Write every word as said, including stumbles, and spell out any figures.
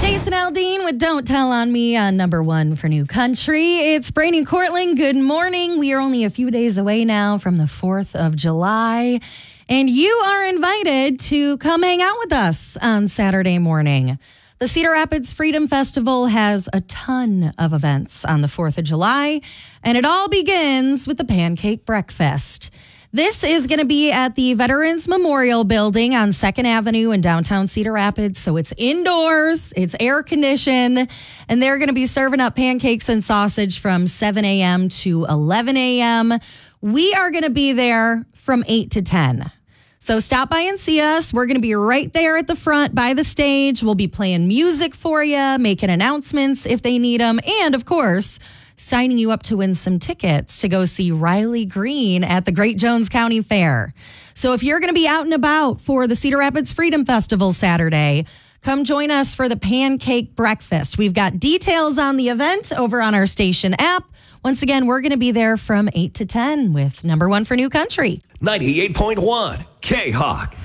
Jason Aldean with Don't Tell on Me on number one for New Country. It's Brainy Cortland. Good morning. We are only a few days away now from the fourth of July. And you are invited to come hang out with us on Saturday morning. The Cedar Rapids Freedom Festival has a ton of events on the fourth of July, and it all begins with the Pancake Breakfast. This is going to be at the Veterans Memorial Building on second Avenue in downtown Cedar Rapids. So it's indoors, it's air conditioned, and they're going to be serving up pancakes and sausage from seven a.m. to eleven a.m. We are going to be there from eight to ten. So stop by and see us. We're going to be right there at the front by the stage. We'll be playing music for you, making announcements if they need them, and of course, signing you up to win some tickets to go see Riley Green at the Great Jones County Fair. So if you're going to be out and about for the Cedar Rapids Freedom Festival Saturday, come join us for the Pancake Breakfast. We've got details on the event over on our station app. Once again, we're going to be there from eight to ten with number one for New Country. ninety-eight point one K-Hawk.